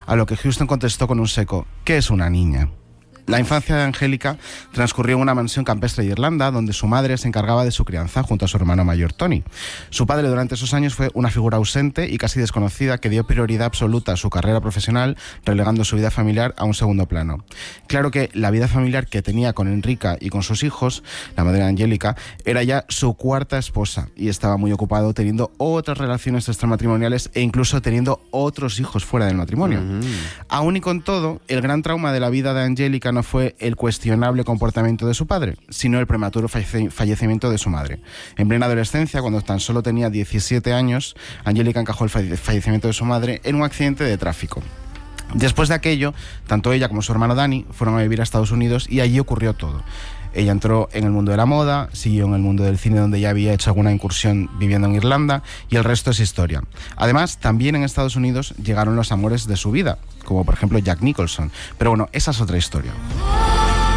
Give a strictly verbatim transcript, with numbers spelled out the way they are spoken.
a lo que Houston contestó con un seco: ¿qué es una niña? La infancia de Angélica transcurrió en una mansión campestre de Irlanda, donde su madre se encargaba de su crianza junto a su hermano mayor Tony. Su padre durante esos años fue una figura ausente y casi desconocida que dio prioridad absoluta a su carrera profesional, relegando su vida familiar a un segundo plano. Claro que la vida familiar que tenía con Enrica y con sus hijos, la madre de Angélica, era ya su cuarta esposa y estaba muy ocupado teniendo otras relaciones extramatrimoniales e incluso teniendo otros hijos fuera del matrimonio. Uh-huh. Aún y con todo, el gran trauma de la vida de Angélica no fue el cuestionable comportamiento de su padre, sino el prematuro falle- fallecimiento de su madre. En plena adolescencia, cuando tan solo tenía diecisiete años, Angélica encajó el falle- fallecimiento de su madre en un accidente de tráfico. Después de aquello, tanto ella como su hermano Danny fueron a vivir a Estados Unidos y allí ocurrió todo. Ella entró en el mundo de la moda, siguió en el mundo del cine, donde ya había hecho alguna incursión viviendo en Irlanda, y el resto es historia. Además, también en Estados Unidos llegaron los amores de su vida, como por ejemplo Jack Nicholson. Pero bueno, esa es otra historia.